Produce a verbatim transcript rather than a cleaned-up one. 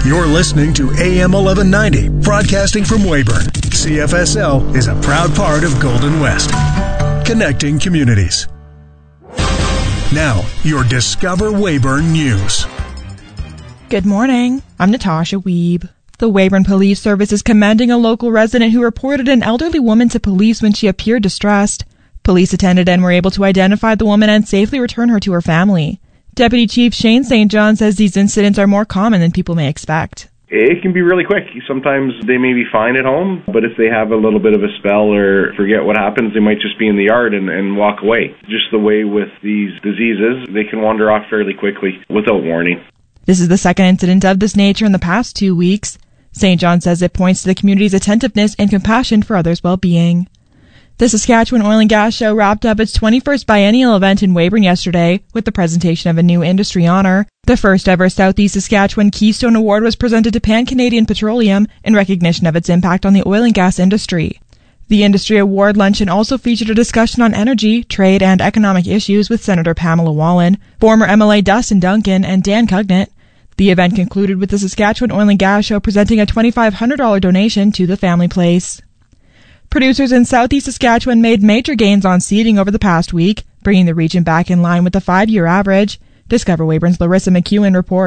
You're listening to A M eleven ninety, broadcasting from Weyburn. C F S L is a proud part of Golden West, connecting communities. Now, your Discover Weyburn News. Good morning. I'm Natasha Wiebe. The Weyburn Police Service is commending a local resident who reported an elderly woman to police when she appeared distressed. Police attended and were able to identify the woman and safely return her to her family. Deputy Chief Shane Saint John says these incidents are more common than people may expect. It can be really quick. Sometimes they may be fine at home, but if they have a little bit of a spell or forget what happens, they might just be in the yard and, and walk away. Just the way with these diseases, they can wander off fairly quickly without warning. This is the second incident of this nature in the past two weeks. Saint John says it points to the community's attentiveness and compassion for others' well-being. The Saskatchewan Oil and Gas Show wrapped up its twenty-first biennial event in Weyburn yesterday with the presentation of a new industry honor. The first ever Southeast Saskatchewan Keystone Award was presented to Pan-Canadian Petroleum in recognition of its impact on the oil and gas industry. The Industry Award luncheon also featured a discussion on energy, trade, and economic issues with Senator Pamela Wallin, former M L A Dustin Duncan, and Dan Cugnett. The event concluded with the Saskatchewan Oil and Gas Show presenting a twenty-five hundred dollars donation to the family place. Producers in Southeast Saskatchewan made major gains on seeding over the past week, bringing the region back in line with the five-year average. Discover Weyburn's Larissa McEwen reports.